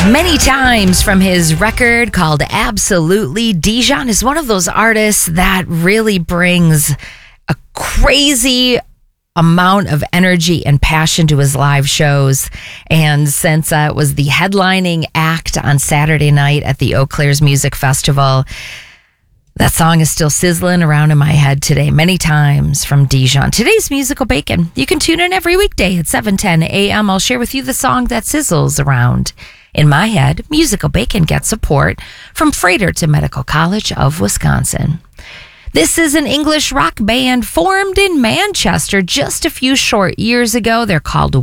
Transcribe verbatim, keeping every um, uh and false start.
Many times from his record called Absolutely. Dijon is one of those artists that really brings a crazy amount of energy and passion to his live shows. And since uh, it was the headlining act on Saturday night at the Eau Claire's Music Festival, that song is still sizzling around in my head today, many times from Dijon. Today's Musical Bacon. You can tune in every weekday at seven ten a.m. I'll share with you the song that sizzles around in my head. Musical Bacon gets support from Frederick Medical College of Wisconsin. This is an English rock band formed in Manchester just a few short years ago. They're called